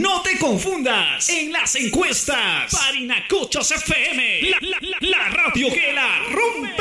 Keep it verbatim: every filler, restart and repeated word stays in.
No te confundas en las encuestas. Parinacochos F M, la, la, la, la radio que la rompe.